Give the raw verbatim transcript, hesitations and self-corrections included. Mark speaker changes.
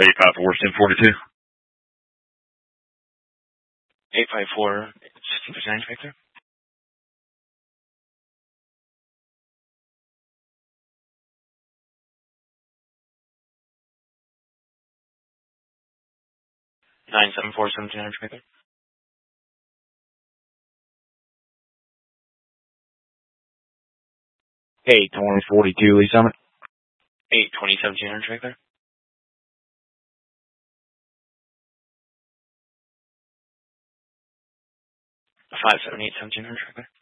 Speaker 1: eight five four, ten forty-two.
Speaker 2: eight five four, sixteen fifty-nine, Victor. nine seven four, seventeen hundred, Victor.
Speaker 3: eight twenty forty-two, Lee Summit.
Speaker 2: eight twenty, seventeen hundred, Victor. five seven eight, seventeen hundred, Victor.